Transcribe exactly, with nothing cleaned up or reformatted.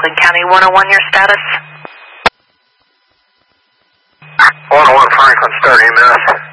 Franklin County one oh one, your status? one oh one Franklin, thirty minutes.